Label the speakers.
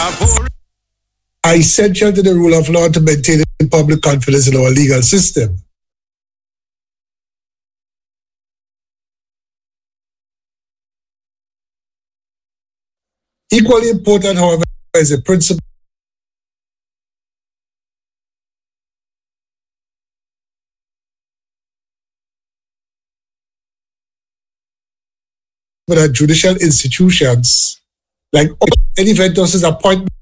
Speaker 1: are essential to the rule of law to maintain public confidence in our legal system. Equally important, however, is the principle that judicial institutions, like any vendor's appointment